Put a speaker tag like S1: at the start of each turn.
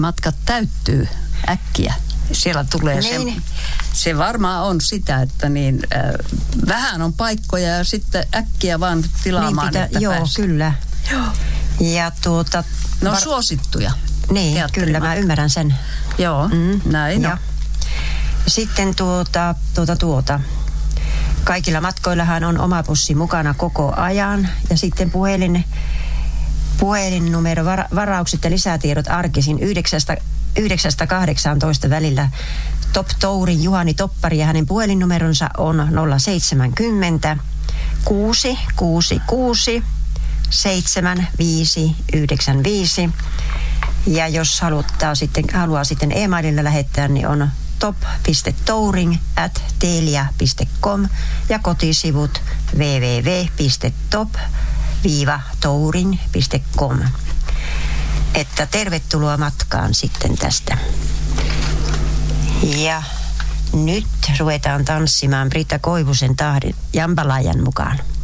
S1: matkat täyttyy äkkiä. Siellä tulee
S2: niin.
S1: se varmaan on sitä, että vähän on paikkoja ja sitten äkkiä vaan tilaamaan,
S2: niin
S1: että
S2: joo,
S1: pääsee.
S2: Kyllä.
S1: Joo.
S2: Ja
S1: No suosittuja.
S2: Niin, kyllä mä ymmärrän sen.
S1: Joo, näin on.
S2: Sitten kaikilla matkoillahan on oma bussi mukana koko ajan ja sitten puhelinnumero, varaukset ja lisätiedot arkisin 9-18 välillä. Top Tourin Juhani Toppari ja hänen puhelinnumeronsa on 070 666 7595. Ja jos haluaa sitten e-maililla lähettää, niin on top.touring@telia.com ja kotisivut www.top-touring.com. Että tervetuloa matkaan sitten tästä. Ja nyt ruvetaan tanssimaan Britta Koivusen tahdin Jambalaajan mukaan.